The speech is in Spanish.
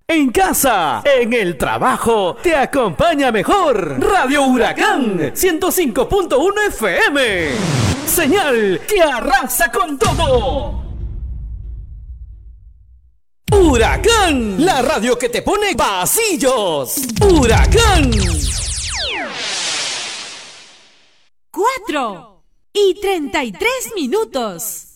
En casa, en el trabajo, te acompaña mejor. Radio Huracán 105.1 FM. Señal que arrasa con todo. Huracán, la radio que te pone pasillos. Huracán. 4:33.